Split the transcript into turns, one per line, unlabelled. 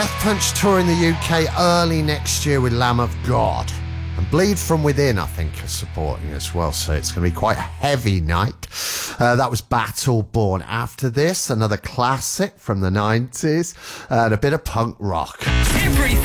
Death Punch touring the UK early next year with Lamb of God. And Bleed From Within, I think, are supporting as well, so it's going to be quite a heavy night. That was Battleborn. After this, another classic from the 90s, and a bit of punk rock.